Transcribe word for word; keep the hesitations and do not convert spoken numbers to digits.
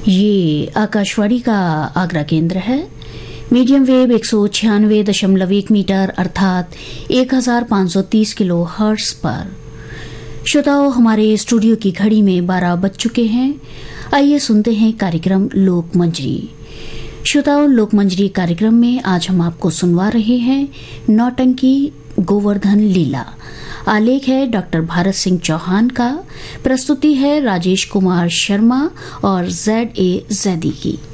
ये आकाशवाणी का आगरा केंद्र है। मीडियम वेव एक सौ छियानवे दशमलव एक मीटर अर्थात एक हजार पाँच सौ तीस किलो हर्ट्ज पर। श्रोताओं, हमारे स्टूडियो की घड़ी में बारह बज चुके हैं। आइए सुनते हैं कार्यक्रम लोक मंजरी। श्रोताओं, लोक मंजरी कार्यक्रम में आज हम आपको सुनवा रहे हैं नौटंकी गोवर्धन लीला। आलेख है डॉक्टर भारत सिंह चौहान का, प्रस्तुति है राजेश कुमार शर्मा और जेड ए जैदी की।